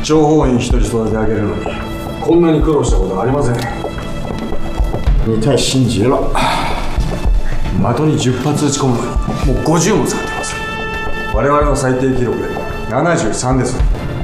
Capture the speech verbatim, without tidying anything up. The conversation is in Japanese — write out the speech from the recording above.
諜報員一人育て上げるのにこんなに苦労したことはありません。 你太心急了。 的にじゅっ発撃ち込むのにもうごじゅうも使ってます。我々の最低記録でななじゅうさんです。